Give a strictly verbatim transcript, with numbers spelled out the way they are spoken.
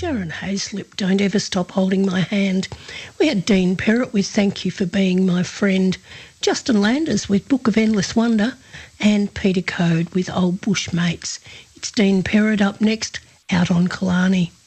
Sharon Hayslip, Don't Ever Stop Holding My Hand. We had Dean Perrott with Thank You for Being My Friend, Justin Landers with Book of Endless Wonder, and Peter Code with Old Bushmates. It's Dean Perrott up next, out on Killarney.